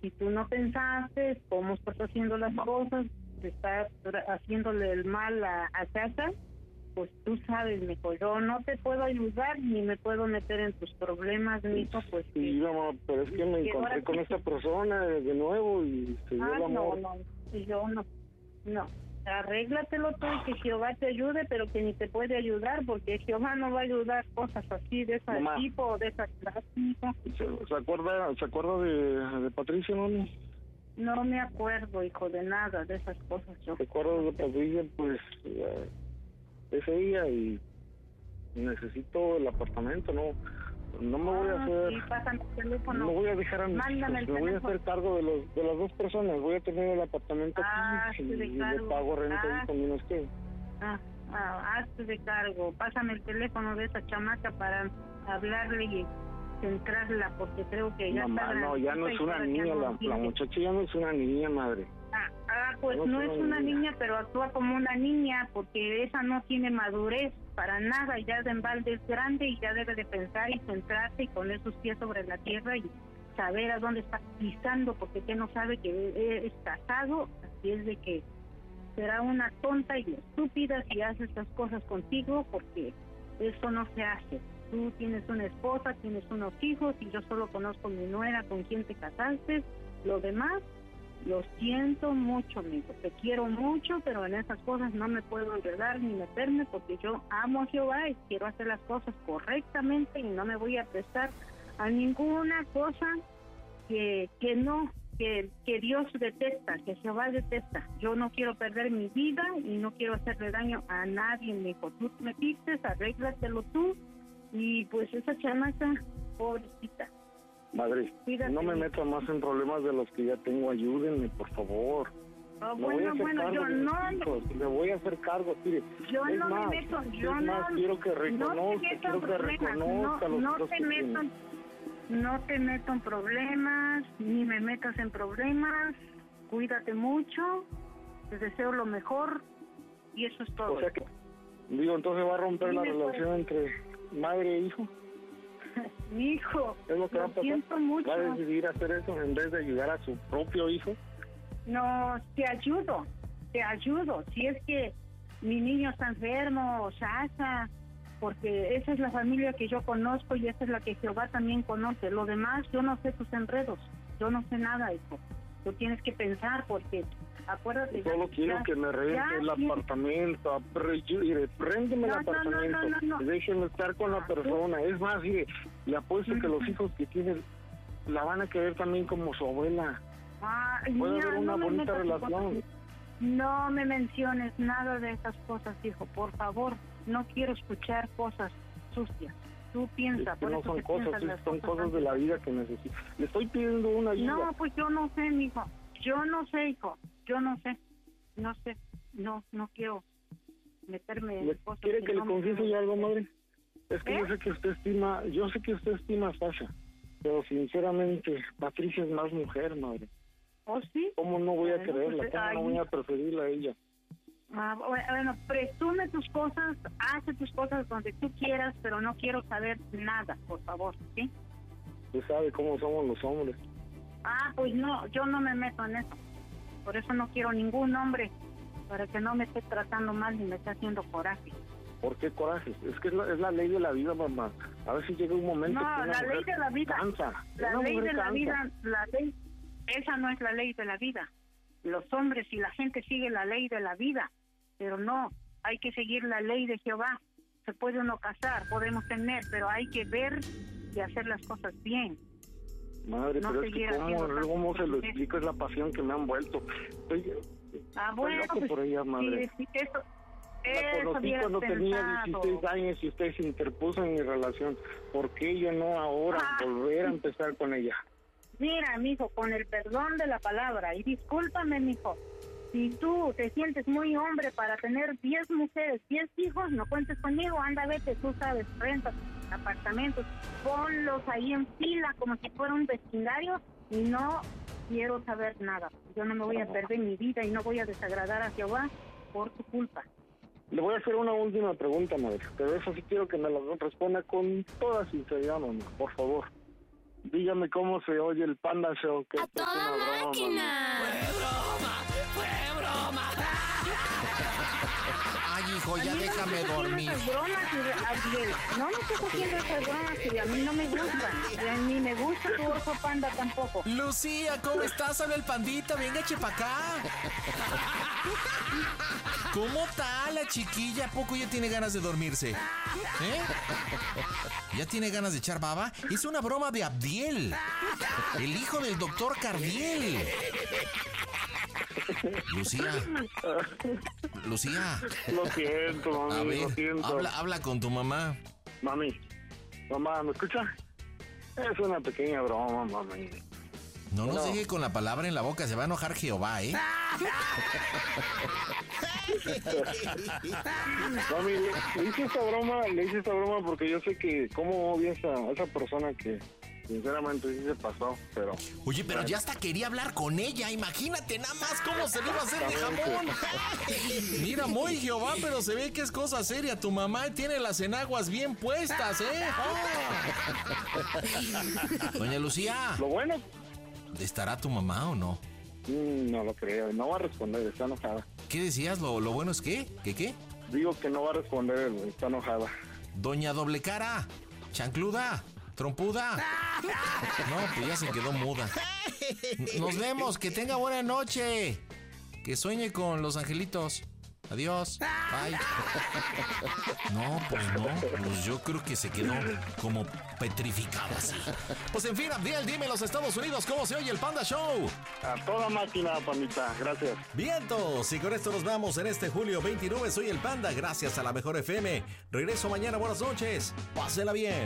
si tú no pensaste cómo estás haciendo las cosas, te estás haciéndole el mal a casa, pues tú sabes, mijo, yo no te puedo ayudar ni me puedo meter en tus problemas, mijo, pues... Sí, mamá, pero es que me encontré con esta persona de nuevo y se dio el amor. Yo no. Arréglatelo tú y que Jehová te ayude, pero que ni te puede ayudar, porque Jehová no va a ayudar cosas así, de ese tipo o de esa clase, mijo. ¿Se acuerda de Patricia, mami? No me acuerdo, hijo, de nada de esas cosas. ¿Se acuerda de Patricia? Pues... es ella y necesito el apartamento, no me voy a hacer, sí, pásame el teléfono. no voy a dejar a mis hijos, me voy a hacer cargo de las dos personas, voy a tener el apartamento aquí y le pago renta y con que hazte de cargo, pásame el teléfono de esa chamaca para hablarle y centrarla, porque creo que ya mamá, ya no es una niña, la muchacha ya no es una niña, madre. Pues no es una niña, pero actúa como una niña, porque esa no tiene madurez para nada, ya de embalde es grande y ya debe de pensar y centrarse y poner sus pies sobre la tierra y saber a dónde está pisando, porque que no sabe que es casado, así es de que será una tonta y estúpida si hace estas cosas contigo, porque eso no se hace. Tú tienes una esposa, tienes unos hijos y yo solo conozco mi nuera con quien te casaste, lo demás lo siento mucho, amigo, te quiero mucho, pero en esas cosas no me puedo enredar ni meterme, porque yo amo a Jehová y quiero hacer las cosas correctamente y no me voy a prestar a ninguna cosa que Dios detesta, que Jehová detesta. Yo no quiero perder mi vida y no quiero hacerle daño a nadie, mijo. Tú me metiste, arréglatelo tú, y pues esa chamaca, pobrecita. Madre, cuídate, no me meto más en problemas de los que ya tengo, ayúdenme, por favor. Bueno, yo no... Me voy a hacer cargo, mire. Yo no me meto, quiero que reconozca, no te meto en problemas, ni me metas en problemas, cuídate mucho, te deseo lo mejor, y eso es todo. O sea que, entonces va a romper la relación entre madre e hijo. Mi hijo, es lo que va a pasar. Siento mucho. ¿Va a decidir hacer eso en vez de ayudar a su propio hijo? No, te ayudo. Si es que mi niño está enfermo, Sasa, porque esa es la familia que yo conozco y esa es la que Jehová también conoce. Lo demás, yo no sé tus enredos, yo no sé nada, hijo. Tú tienes que pensar, porque acuérdate. Solo quiero que me rente el apartamento, préndeme el apartamento, déjenme estar con la persona. Es más, le apuesto que los hijos que tienen la van a querer también como su abuela. Puede haber una bonita relación. No me menciones nada de esas cosas, hijo, por favor. No quiero escuchar cosas sucias. Tú piensas, no son cosas, son cosas de la vida que necesito. Le estoy pidiendo una ayuda. No, pues yo no sé, mijo. Yo no sé, hijo. Yo no sé. No quiero meterme en cosas. ¿Quiere que le confiese yo algo, madre? Es que yo sé que usted estima a Sasha, pero sinceramente Patricia es más mujer, madre. ¿Oh, sí? ¿Cómo no voy a quererla? Pues, ¿Cómo no voy a preferirla a ella? Bueno, presume tus cosas, hace tus cosas donde tú quieras, pero no quiero saber nada, por favor, ¿sí? Usted sabe cómo somos los hombres. Pues no, yo no me meto en eso. Por eso no quiero ningún hombre, para que no me esté tratando mal ni me esté haciendo coraje. ¿Por qué coraje? Es que es la ley de la vida, mamá. A ver si llega un momento que la ley de la vida cansa. La ley de la vida, esa no es la ley de la vida. Los hombres y la gente sigue la ley de la vida, pero no, hay que seguir la ley de Jehová. Se puede uno casar, podemos tener, pero hay que ver y hacer las cosas bien. Madre, no, pero es que ¿cómo se lo explico? Es la pasión que me han vuelto. Estoy loco pues, por ella, madre. Sí, eso la conocí cuando tenía 16 años y usted se interpuso en mi relación. ¿Por qué yo no ahora volver a empezar con ella? Mira, mijo, con el perdón de la palabra, y discúlpame, mijo, si tú te sientes muy hombre para tener 10 mujeres, 10 hijos, no cuentes conmigo, anda, vete, tú sabes, rentas apartamentos, ponlos ahí en fila como si fuera un vecindario, y no quiero saber nada. Yo no me voy a perder mi vida y no voy a desagradar a Jehová por tu culpa. Le voy a hacer una última pregunta, madre, pero eso sí quiero que me la responda con toda sinceridad, mamá, por favor. dígame cómo se oye el Panda Show. Que ¡A toda máquina! ¡Fue broma! Ay, hijo, ya déjame dormir. No me estés haciendo esas bromas que a mí no me gustan. Ni me gusta tu oso panda tampoco. Lucía, ¿cómo estás? Habla el Pandita, venga, pa' acá. ¿Cómo está la chiquilla? ¿A poco ya tiene ganas de dormirse? ¿Ya tiene ganas de echar baba? Es una broma de Abdiel, el hijo del doctor Cardiel. Lucía. Lo siento, mami, a ver, lo siento. Habla con tu mamá. Mami, mamá, ¿me escucha? Es una pequeña broma, mami. No nos deje con la palabra en la boca, se va a enojar Jehová, ¿eh? Mami, le hice esta broma porque yo sé que cómo odia esa persona que sinceramente sí se pasó, pero... Oye, pero ya hasta quería hablar con ella, imagínate nada más cómo se le iba a hacer de jamón. Mira, muy Jehová, pero se ve que es cosa seria. Tu mamá tiene las enaguas bien puestas, ¿eh? Oh. Doña Lucía. Lo bueno... ¿Estará tu mamá o no? No lo creo, no va a responder, está enojada. ¿Qué decías? ¿Lo bueno es qué? ¿Qué? Digo que no va a responder, está enojada. Doña Doble Cara, chancluda, trompuda. No, pues ya se quedó muda. Nos vemos, que tenga buena noche. Que sueñe con los angelitos. Adiós. Bye. No, pues yo creo que se quedó como petrificado así. Pues en fin, Abdiel, dime los Estados Unidos, ¿cómo se oye el Panda Show? A toda máquina, Pandita, gracias. Vientos, y con esto nos vamos en este julio 29. Soy el Panda, gracias a la Mejor FM. Regreso mañana, buenas noches. Pásela bien.